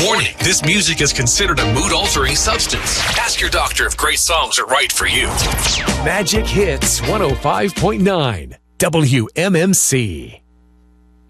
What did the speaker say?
Warning, this music is considered a mood-altering substance. Ask your doctor if great songs are right for you. Magic Hits 105.9 WMMC.